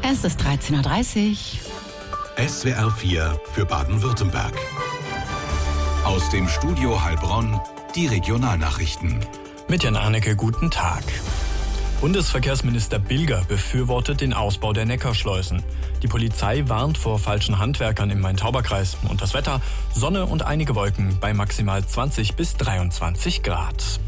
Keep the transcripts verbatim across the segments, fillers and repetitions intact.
Es ist dreizehn Uhr dreißig. S W R vier für Baden-Württemberg. Aus dem Studio Heilbronn die Regionalnachrichten. Mit Jan Arnecke, guten Tag. Bundesverkehrsminister Bilger befürwortet den Ausbau der Neckarschleusen. Die Polizei warnt vor falschen Handwerkern im Main-Tauber-Kreis. Und das Wetter: Sonne und einige Wolken bei maximal zwanzig bis dreiundzwanzig Grad.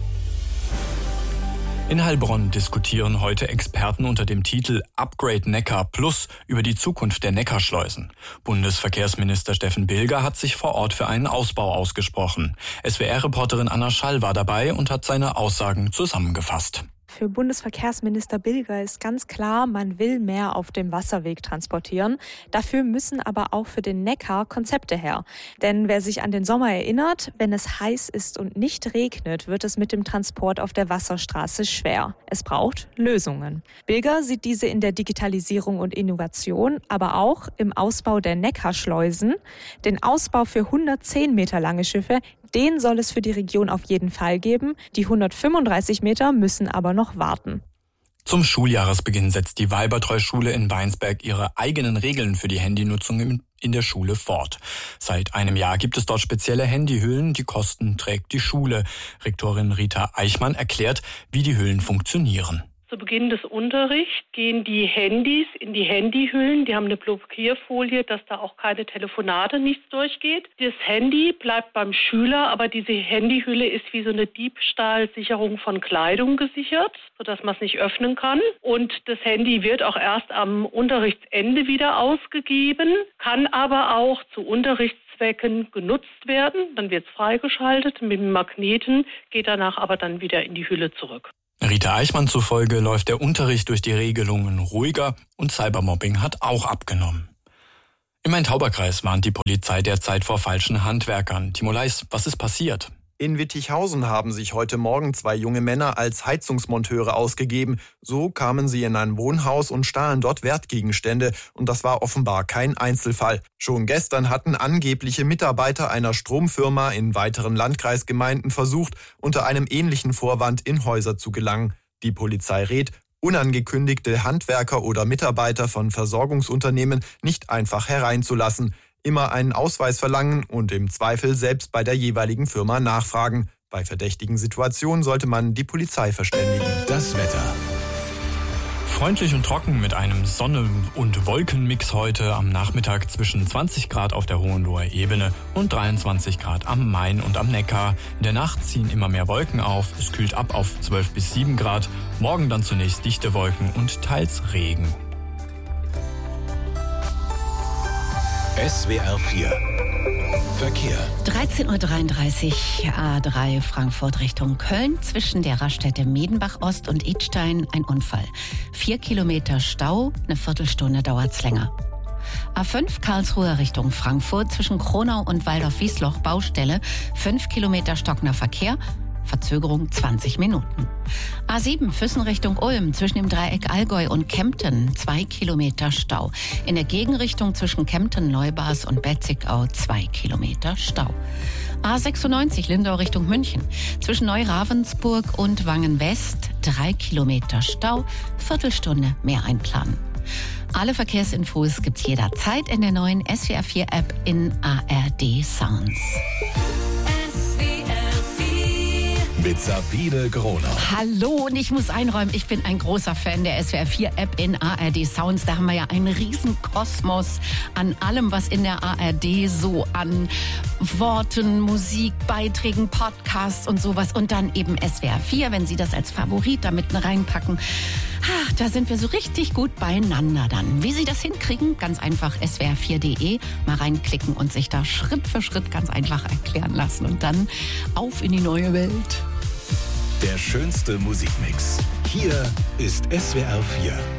In Heilbronn diskutieren heute Experten unter dem Titel Upgrade Neckar Plus über die Zukunft der Neckarschleusen. Bundesverkehrsminister Steffen Bilger hat sich vor Ort für einen Ausbau ausgesprochen. S W R-Reporterin Anna Schall war dabei und hat seine Aussagen zusammengefasst. Für Bundesverkehrsminister Bilger ist ganz klar, man will mehr auf dem Wasserweg transportieren. Dafür müssen aber auch für den Neckar Konzepte her. Denn wer sich an den Sommer erinnert, wenn es heiß ist und nicht regnet, wird es mit dem Transport auf der Wasserstraße schwer. Es braucht Lösungen. Bilger sieht diese in der Digitalisierung und Innovation, aber auch im Ausbau der Neckarschleusen. Den Ausbau für hundertzehn Meter lange Schiffe, den soll es für die Region auf jeden Fall geben. Die hundertfünfunddreißig Meter müssen aber noch warten. Zum Schuljahresbeginn setzt die Weibertreu-Schule in Weinsberg ihre eigenen Regeln für die Handynutzung in der Schule fort. Seit einem Jahr gibt es dort spezielle Handyhüllen. Die Kosten trägt die Schule. Rektorin Rita Eichmann erklärt, wie die Hüllen funktionieren. Zu Beginn des Unterrichts gehen die Handys in die Handyhüllen. Die haben eine Blockierfolie, dass da auch keine Telefonate, nichts durchgeht. Das Handy bleibt beim Schüler, aber diese Handyhülle ist wie so eine Diebstahlsicherung von Kleidung gesichert, sodass man es nicht öffnen kann. Und das Handy wird auch erst am Unterrichtsende wieder ausgegeben, kann aber auch zu Unterrichtszwecken genutzt werden. Dann wird es freigeschaltet. Mit dem Magneten geht danach aber dann wieder in die Hülle zurück. Rita Eichmann zufolge läuft der Unterricht durch die Regelungen ruhiger und Cybermobbing hat auch abgenommen. Im Main-Tauber-Kreis warnt die Polizei derzeit vor falschen Handwerkern. Timo Leis, was ist passiert? In Wittichhausen haben sich heute Morgen zwei junge Männer als Heizungsmonteure ausgegeben. So kamen sie in ein Wohnhaus und stahlen dort Wertgegenstände. Und das war offenbar kein Einzelfall. Schon gestern hatten angebliche Mitarbeiter einer Stromfirma in weiteren Landkreisgemeinden versucht, unter einem ähnlichen Vorwand in Häuser zu gelangen. Die Polizei rät, unangekündigte Handwerker oder Mitarbeiter von Versorgungsunternehmen nicht einfach hereinzulassen. Immer einen Ausweis verlangen und im Zweifel selbst bei der jeweiligen Firma nachfragen. Bei verdächtigen Situationen sollte man die Polizei verständigen. Das Wetter. Freundlich und trocken mit einem Sonne- und Wolkenmix heute am Nachmittag zwischen zwanzig Grad auf der Hohenloher Ebene und dreiundzwanzig Grad am Main und am Neckar. In der Nacht ziehen immer mehr Wolken auf, es kühlt ab auf zwölf bis sieben Grad. Morgen dann zunächst dichte Wolken und teils Regen. S W R vier Verkehr. dreizehn Uhr dreiunddreißig, A drei Frankfurt Richtung Köln. Zwischen der Raststätte Miedenbach Ost und Idstein ein Unfall. Vier Kilometer Stau, eine Viertelstunde dauert's länger. A fünf Karlsruhe Richtung Frankfurt. Zwischen Kronau und Waldorf-Wiesloch Baustelle. Fünf Kilometer stockender Verkehr. Verzögerung zwanzig Minuten. A sieben Füssen Richtung Ulm zwischen dem Dreieck Allgäu und Kempten zwei Kilometer Stau. In der Gegenrichtung zwischen Kempten, Neubars und Betzigau zwei Kilometer Stau. A sechsundneunzig Lindau Richtung München zwischen Neu-Ravensburg und Wangen-West drei Kilometer Stau. Viertelstunde mehr einplanen. Alle Verkehrsinfos gibt's jederzeit in der neuen S W R vier App in A R D Sounds. Mit Sabine Groner. Hallo, und ich muss einräumen, ich bin ein großer Fan der S W R vier App in A R D Sounds. Da haben wir ja einen riesen Kosmos an allem, was in der A R D so an Worten, Musik, Beiträgen, Podcasts und sowas. Und dann eben S W R vier, wenn Sie das als Favorit da mitten reinpacken. Ach, da sind wir so richtig gut beieinander dann. Wie Sie das hinkriegen? Ganz einfach S W R vier Punkt de mal reinklicken und sich da Schritt für Schritt ganz einfach erklären lassen. Und dann auf in die neue Welt. Der schönste Musikmix. Hier ist S W R vier.